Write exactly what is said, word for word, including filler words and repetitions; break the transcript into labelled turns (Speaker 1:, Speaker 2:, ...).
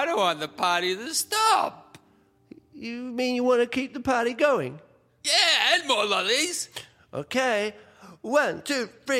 Speaker 1: don't want the party to stop.
Speaker 2: You mean you want to keep the party going?
Speaker 1: Yeah, and more lollies.
Speaker 2: Okay. One, two, three.